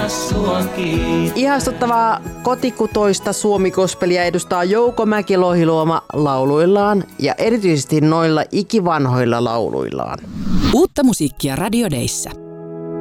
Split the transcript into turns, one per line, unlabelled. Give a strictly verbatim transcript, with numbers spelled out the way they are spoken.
suakin.
Ihastuttavaa kotikutoista suomikospelia edustaa Jouko Mäki-Lohiluoma lauluillaan ja erityisesti noilla ikivanhoilla lauluillaan.
Uutta musiikkia Radio Dayssä.